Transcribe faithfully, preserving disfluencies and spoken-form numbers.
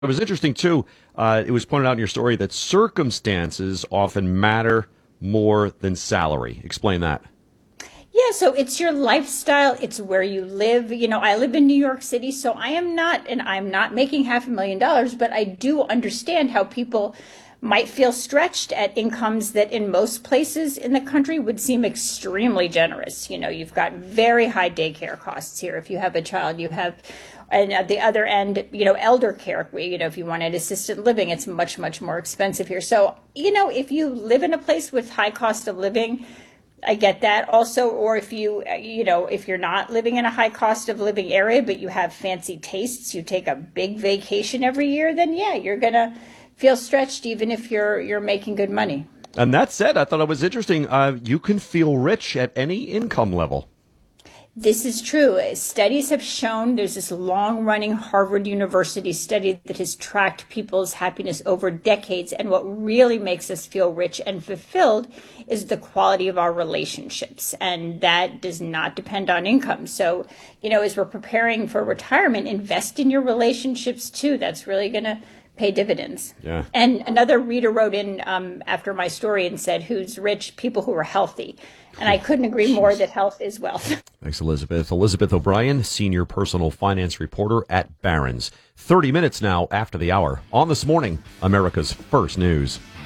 It was interesting, too. Uh, it was pointed out in your story that circumstances often matter more than salary. Explain that. Yeah, so it's your lifestyle, it's where you live. You know, I live in New York City, so I am not, and I'm not making half a million dollars, but I do understand how people might feel stretched at incomes that in most places in the country would seem extremely generous. You know, you've got very high daycare costs here. If you have a child, you have, and at the other end, you know, elder care, you know, if you wanted assisted living, it's much, much more expensive here. So, you know, if you live in a place with high cost of living, I get that also. Or if you, you know, if you're not living in a high cost of living area, but you have fancy tastes, you take a big vacation every year, then yeah, you're going to feel stretched even if you're you're making good money. And that said, I thought it was interesting. Uh, you can feel rich at any income level. This is true. Studies have shown there's this long-running Harvard University study that has tracked people's happiness over decades. And what really makes us feel rich and fulfilled is the quality of our relationships. And that does not depend on income. So, you know, as we're preparing for retirement, invest in your relationships too. That's really going to pay dividends. Yeah. And another reader wrote in um, after my story and said, who's rich? People who are healthy. And I couldn't agree more that health is wealth. Thanks, Elizabeth. Elizabeth O'Brien, senior personal finance reporter at Barron's. thirty minutes now after the hour on This Morning, America's First News.